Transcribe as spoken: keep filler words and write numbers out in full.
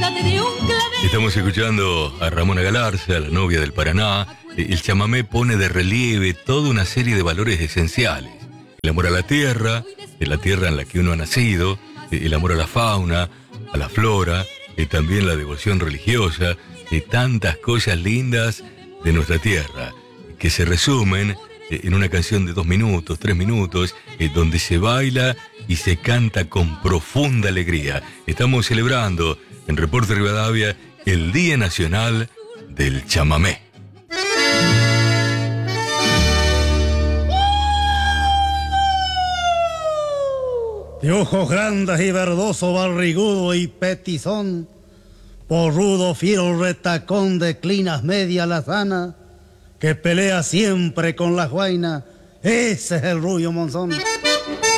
Estamos escuchando a Ramona Galarza, la novia del Paraná. El chamamé pone de relieve toda una serie de valores esenciales. El amor a la tierra, de la tierra en la que uno ha nacido, el amor a la fauna, a la flora, y también la devoción religiosa, y tantas cosas lindas de nuestra tierra, que se resumen en una canción de dos minutos, tres minutos, donde se baila y se canta con profunda alegría. Estamos celebrando en Reporte Rivadavia el Día Nacional del Chamamé. De ojos grandes y verdoso, barrigudo y petizón, porrudo, fiero, retacón, de clinas media lazana, que pelea siempre con las guainas, ese es el Rubio Monzón.